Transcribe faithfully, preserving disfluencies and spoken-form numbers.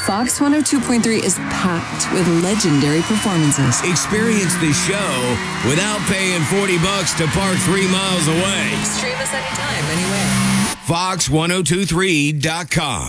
Fox one oh two point three is packed with legendary performances. Experience the show without paying forty bucks to park three miles away. Stream us anytime, anywhere. Fox ten twenty-three dot com.